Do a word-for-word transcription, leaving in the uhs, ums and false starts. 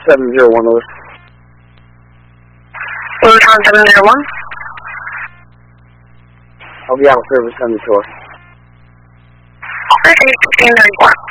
seven zero one, over. Lewis one seven zero one. I'll be out of service on the tour. Okay, fifteen ninety-one.